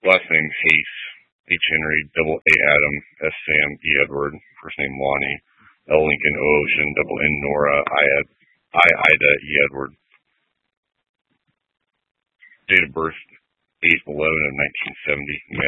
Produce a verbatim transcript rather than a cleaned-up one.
Last name Hayes, H. Henry, double A Adam, S. Sam, E. Edward, first name Lonnie, L. Lincoln, O. Ocean, double N. Nora, I. I. Ida, E. Edward. Date of birth, eighth eleven of nineteen seventy.